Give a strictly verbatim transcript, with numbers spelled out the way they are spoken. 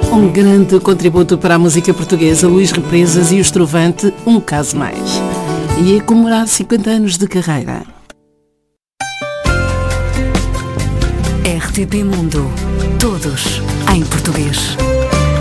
Um grande contributo para a música portuguesa, Luís Represas e o Estrovante, Um Caso Mais. E a comemorar cinquenta anos de carreira. R T P Mundo. Todos em português.